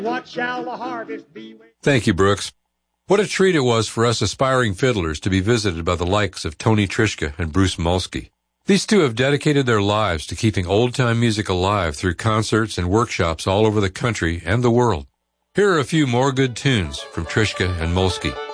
What shall the harvest be? Thank you, Brooks. What a treat it was for us aspiring fiddlers to be visited by the likes of Tony Trischka and Bruce Molsky. These two have dedicated their lives to keeping old-time music alive through concerts and workshops all over the country and the world. Here are a few more good tunes from Trischka and Molsky.